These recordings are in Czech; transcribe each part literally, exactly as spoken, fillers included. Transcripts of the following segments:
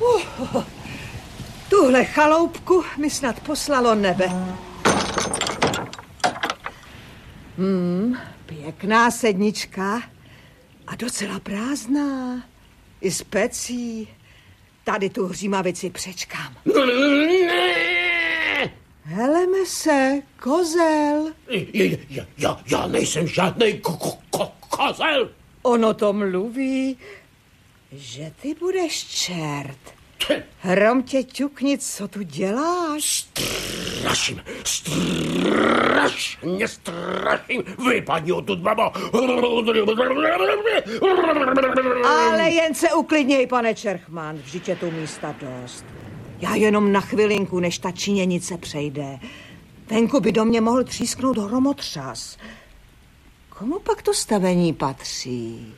Uh, tuhle chaloupku mi snad poslalo nebe. Hmm, pěkná sednička a docela prázdná. I s pecí. Tady tu hřímavici přečkám. Heleme se, kozel. Já, já, já nejsem žádnej ko, ko, ko, kozel. Ono to mluví, že ty budeš čert. Hromtě ťukni, co tu děláš? Straším, strašně straším. Vypadni odtud, babo. Ale jen se uklidněj, pane Čerchman, vždyť je tu místa dost. Já jenom na chvilinku, než ta činěnice přejde. Venku by do mě mohl třísknout hromotřas. Komu pak to stavení patří?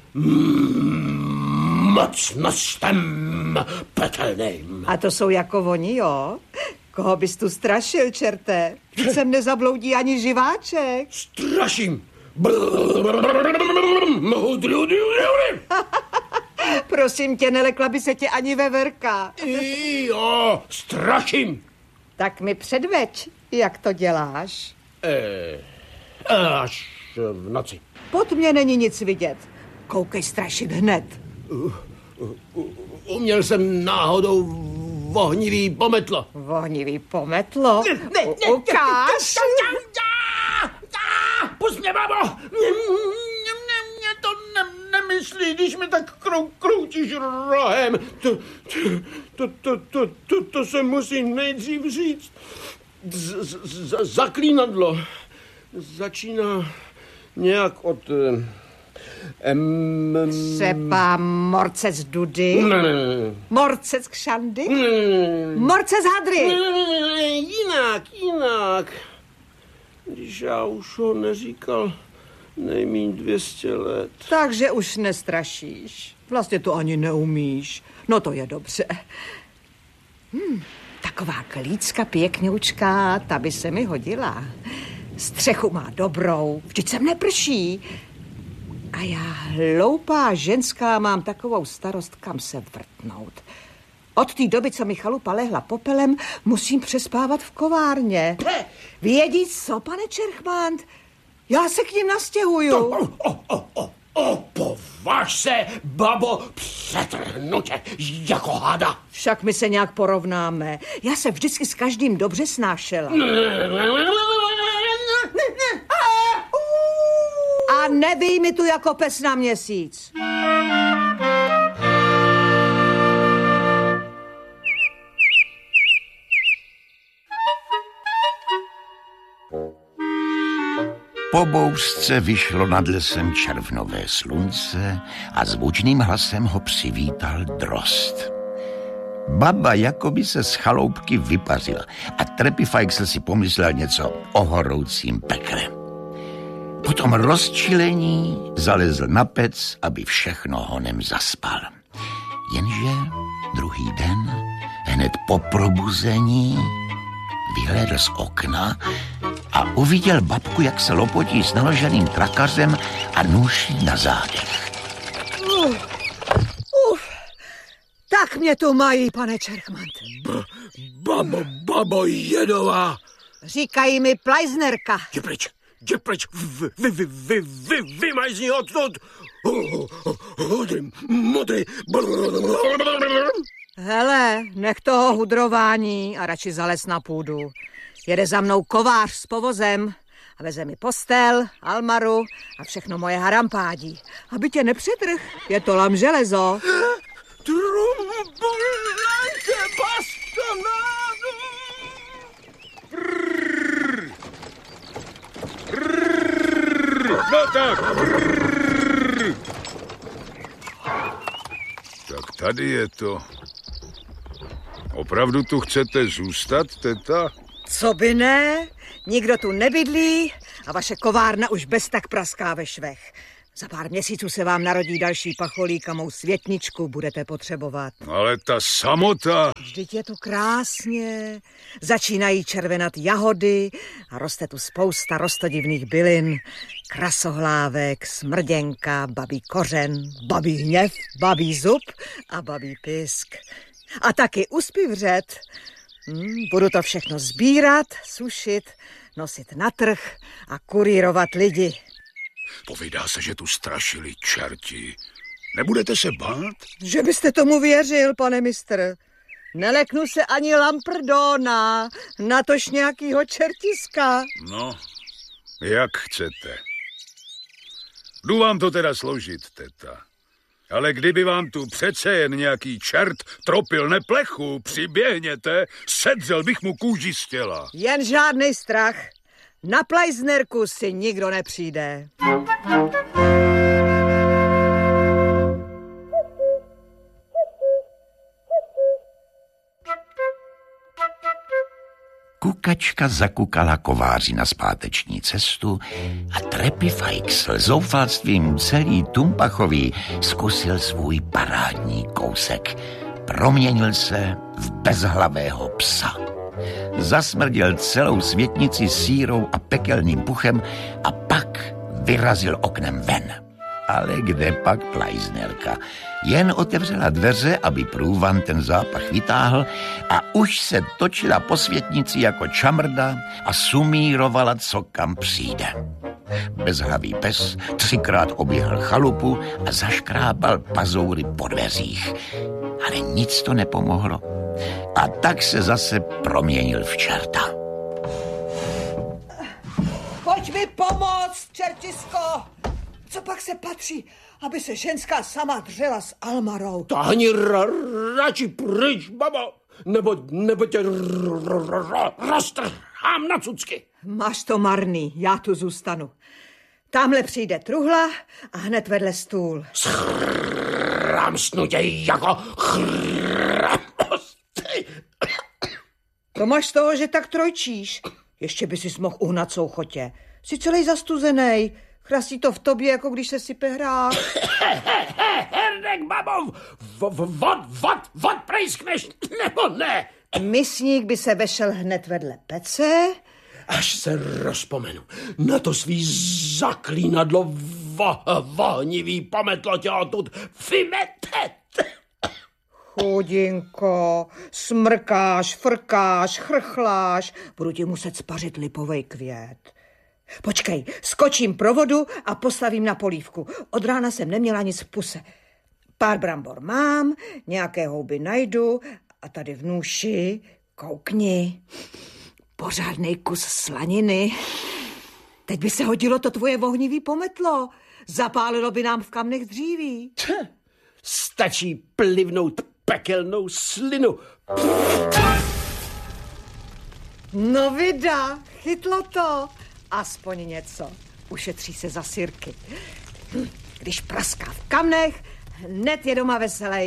Mocnostem pekelným. A to jsou jako oni, jo? Koho bys tu strašil, čerte? Vždyť sem nezabloudí ani živáček. Straším. Prosím tě, nelekla by se tě ani veverka. Jo, straším. Tak mi předveď, jak to děláš. E, až v noci. Pod mě není nic vidět. Koukej strašit hned. Uh, uh, uh, uměl jsem náhodou vohnivý pometlo. Vohnivý pometlo? Ne, ne, ne, ukáž. Pust mě, babo. Mě to ne, nemyslí, když mi tak krou, kroutíš rohem. To, to, to, to, to, to se musí nejdřív říct. Z, z, z, zaklínadlo začíná nějak od... Um, Třeba morcec Dudy? Ne, ne, ne. Morcec Kšandy? Ne, ne, morcec Hadry? Ne, ne, ne, jinak, jinak. Když já už ho neříkal nejmíň dvě stě let. Takže už nestrašíš. Vlastně to ani neumíš. No to je dobře. Hm, taková klícka pěkňoučká, ta by se mi hodila. Střechu má dobrou, vždyť sem neprší. A já, hloupá ženská, mám takovou starost, kam se vrtnout. Od té doby, co mi chalupa lehla popelem, musím přespávat v kovárně. Vědí co, pane Čerchman? Já se k ním nastěhuju. To, o, o, o, o, považ se, babo, přetrhnu tě jako hada. Však my se nějak porovnáme. Já se vždycky s každým dobře snášela. A nebij mi tu jako pes na měsíc. Po bouřce vyšlo nad lesem červnové slunce a zvučným hlasem ho přivítal drost. Baba jakoby se z chaloupky vypařila a Trepifajksl si pomyslel něco o horoucím pekle. Potom rozčilení zalezl na pec, aby všechno honem zaspal. Jenže druhý den, hned po probuzení, vyhlédl z okna a uviděl babku, jak se lopotí s naloženým trakařem a nůší na zádech. Uf, uf, tak mě tu mají, pane Čerchman. B- babo, babo jedová. Říkají mi plajznerka. Jdi pryč, jdi pryč, vy, vy, vy, vy, vy, vymajzni odtud. Hudry, modry. Hele, nech toho hudrování a radši zalez na půdu. Jede za mnou kovář s povozem a veze mi postel, almaru a všechno moje harampádí. Aby tě nepřetrh, je to lam železo. Trumpulejte, bastonádu! Prrrr. Prrrr. No tak. Prrrr. Tak tady je to. Opravdu tu chcete zůstat, teta? Co by ne? Nikdo tu nebydlí a vaše kovárna už bez tak praská ve švech. Za pár měsíců se vám narodí další pacholík a mou světničku budete potřebovat. Ale ta samota... Vždyť je tu krásně. Začínají červenat jahody a roste tu spousta rostodivných bylin. Krasohlávek, smrděnka, babí kořen, babí hněv, babí zub a babí pisk. A taky uspí vřet. Hmm, budu to všechno sbírat, sušit, nosit na trh a kurírovat lidi. Povídá se, že tu strašili čerti. Nebudete se bát? Že byste tomu věřil, pane mistr. Neleknu se ani Lamprdona, natož nějakýho čertiska. No, jak chcete. Jdu vám to teda složit, teta. Ale kdyby vám tu přece jen nějaký čert tropil neplechu, přiběhněte, sedřel bych mu kůži z těla. Jen žádný strach. Na plajznerku si nikdo nepřijde. Kukačka zakukala kováři na zpáteční cestu a Trepifajksl zoufalstvím celý Tumpachový zkusil svůj parádní kousek. Proměnil se v bezhlavého psa. Zasmrděl celou světnici sírou a pekelným puchem a pak vyrazil oknem ven. Ale kde pak plajznerka? Jen otevřela dveře, aby průvan ten zápach vytáhl a už se točila po světnici jako čamrda a sumírovala, co kam přijde. Bezhlavý pes třikrát oběhl chalupu a zaškrábal pazoury po dveřích. Ale nic to nepomohlo. A tak se zase proměnil v čerta. Pojď mi pomoct, čertisko! Co pak se patří, aby se ženská sama dřela s Almarou? Táhni ra- radši pryč, babo, nebo, nebo tě roztrhám na cucky. Máš to marný, já tu zůstanu. Tamhle přijde truhla a hned vedle stůl. Schrámsnu tě jako chrámosty. To máš z toho, že tak trojčíš. Ještě by si mohl uhnat souchotě. Jsi celý zastuzenej. Chrastí to v tobě, jako když se sype hrách. Herdek, babo, vod, vod, vod prejskneš, nebo ne? Misník by se vešel hned vedle pece. Až se rozpomenu na to svý zaklínadlo vo, vohnivý pometlo tě odtud vymetet. Chudinko, smrkáš, frkáš, chrchláš. Budu ti muset spařit lipovej květ. Počkej, skočím pro vodu a postavím na polívku. Od rána jsem neměla nic v puse. Pár brambor mám, nějaké houby najdu a tady v nůši, koukni, pořádnej kus slaniny. Teď by se hodilo to tvoje vohnivý pometlo. Zapálilo by nám v kamnech dříví. Stačí plivnout pekelnou slinu. No vida, chytlo to. Aspoň něco. Ušetří se za sirky. Když praská v kamnech, hned je doma veselej.